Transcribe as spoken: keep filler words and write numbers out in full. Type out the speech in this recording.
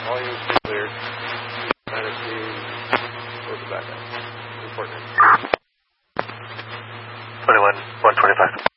Volume is clear. Minus the, where's the backup? Report. twenty-one, one twenty-five.